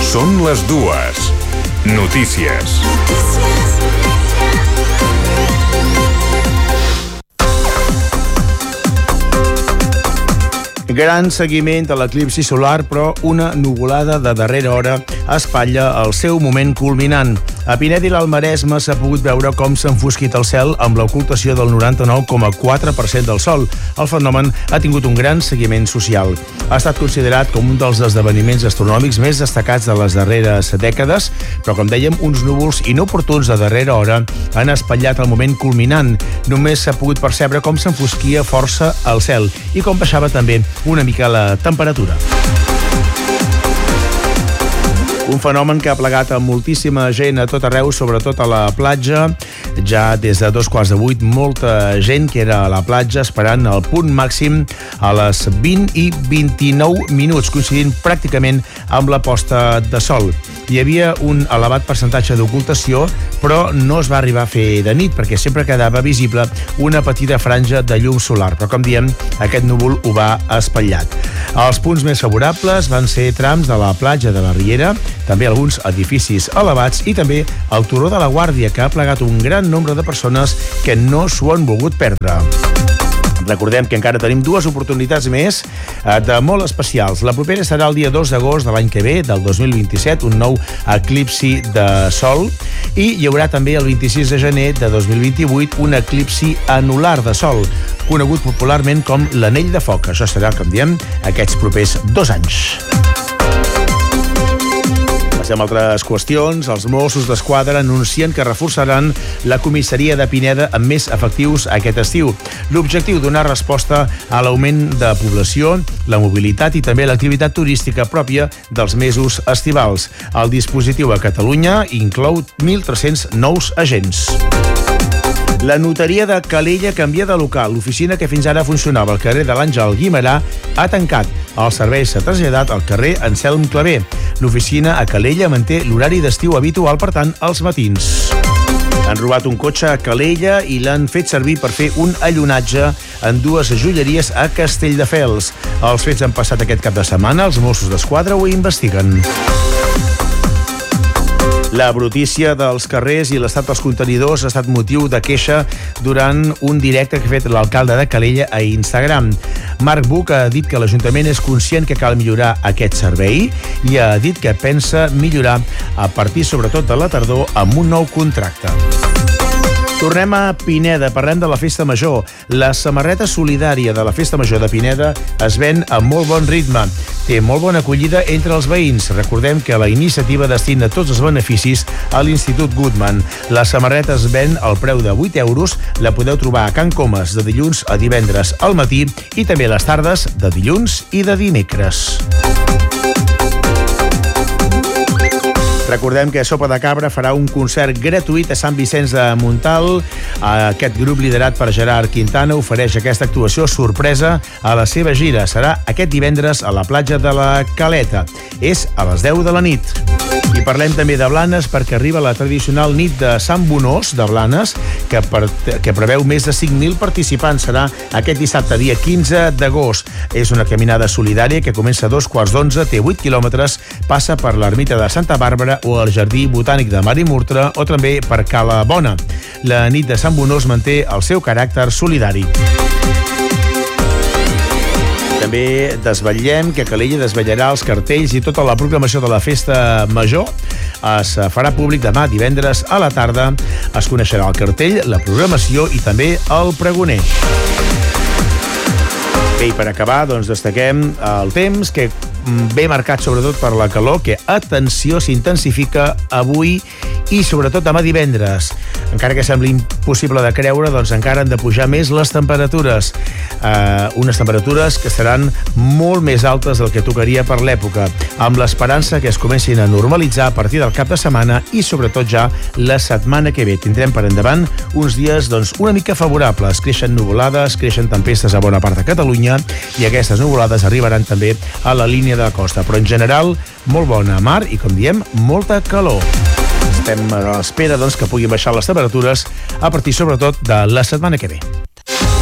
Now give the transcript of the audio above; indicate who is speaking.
Speaker 1: Són les 2. Notícies.
Speaker 2: Gran seguiment a l'eclipsi solar, però una nuvolada de darrera hora espatlla el seu moment culminant. A Pineda i l'Alt Maresme s'ha pogut veure com s'ha enfosquit el cel amb l'ocultació del 99,4% del sol. El fenomen ha tingut un gran seguiment social. Ha estat considerat com un dels esdeveniments astronòmics més destacats de les darreres dècades, però, com dèiem, uns núvols inoportuns de darrera hora han espatllat el moment culminant. Només s'ha pogut percebre com s'enfosquia força el cel i com baixava també una mica la temperatura. Un fenomen que ha plegat a moltíssima gent a tot arreu, sobretot a la platja. Ja des de 7:45, molta gent que era a la platja esperant el punt màxim a les 20:29, coincidint pràcticament amb la posta de sol. Hi havia un elevat percentatge d'ocultació, però no es va arribar a fer de nit, perquè sempre quedava visible una petita franja de llum solar. Però, com diem, aquest núvol ho va espatllat. Els punts més favorables van ser trams de la platja de la Riera, també alguns edificis elevats i també el Turó de la Guàrdia, que ha plegat un gran nombre de persones que no s'ho han volgut perdre. Recordem que encara tenim 2 oportunitats més de molt especials. La propera serà el dia 2 d'agost de l'any que ve, del 2027, un nou eclipsi de sol, i hi haurà també el 26 de gener de 2028 un eclipsi anular de sol, conegut popularment com l'anell de foc. Això serà, com diem, aquests propers 2 anys. Passem a altres qüestions. Els Mossos d'Esquadra anuncien que reforçaran la comissaria de Pineda amb més efectius aquest estiu. L'objectiu, donar resposta a l'augment de població, la mobilitat i també l'activitat turística pròpia dels mesos estivals. El dispositiu a Catalunya inclou 1.300 nous agents. La notaria de Calella canvia de local. L'oficina que fins ara funcionava al carrer de l'Àngel Guimerà ha tancat. El servei s'ha traslladat al carrer Anselm Clavé. L'oficina a Calella manté l'horari d'estiu habitual, per tant, als matins. Han robat un cotxe a Calella i l'han fet servir per fer un allunatge en 2 joieries a Castelldefels. Els fets han passat aquest cap de setmana. Els Mossos d'Esquadra ho investiguen. La brutícia dels carrers i l'estat dels contenidors ha estat motiu de queixa durant un directe que ha fet l'alcalde de Calella a Instagram. Marc Buch ha dit que l'Ajuntament és conscient que cal millorar aquest servei i ha dit que pensa millorar a partir, sobretot, de la tardor amb un nou contracte. Tornem a Pineda, parlem de la Festa Major. La samarreta solidària de la Festa Major de Pineda es ven a molt bon ritme. Té molt bona acollida entre els veïns. Recordem que la iniciativa destina tots els beneficis a l'Institut Goodman. La samarreta es ven al preu de 8 euros. La podeu trobar a Can Comas de dilluns a divendres al matí i també a les tardes de dilluns i de dimecres. Recordem que Sopa de Cabra farà un concert gratuït a Sant Vicenç de Montalt. Aquest grup, liderat per Gerard Quintana, ofereix aquesta actuació sorpresa a la seva gira. Serà aquest divendres a la platja de la Caleta. És a les 10 de la nit. I parlem també de Blanes, perquè arriba la tradicional nit de Sant Bonós de Blanes, que preveu més de 5.000 participants. Serà aquest dissabte, dia 15 d'agost. És una caminada solidària que comença a 11:15, té 8 quilòmetres, passa per l'ermita de Santa Bàrbara o el Jardí Botànic de Marimurtra o també per Cala Bona. La nit de Sant Bonós manté el seu caràcter solidari. També desvetllem que Calella desvetllarà els cartells i tota la programació de la Festa Major. Es farà públic demà, divendres, a la tarda. Es coneixerà el cartell, la programació i també el pregoner. Bé, i per acabar, doncs destaquem el temps, que ve marcat sobretot per la calor, que, atenció, s'intensifica avui i sobretot demà divendres. Encara que sembli impossible de creure, doncs encara han de pujar més les temperatures. Unes temperatures que seran molt més altes del que tocaria per l'època, amb l'esperança que es comencin a normalitzar a partir del cap de setmana i sobretot ja la setmana que ve. Tindrem per endavant uns dies una mica favorables. Creixen nuvolades, creixen tempestes a bona part de Catalunya i aquestes nuvolades arribaran també a la línia de la costa, però en general molt bona mar i, com diem, molta calor. Estem a l'espera que puguin baixar les temperatures a partir sobretot de la setmana que ve.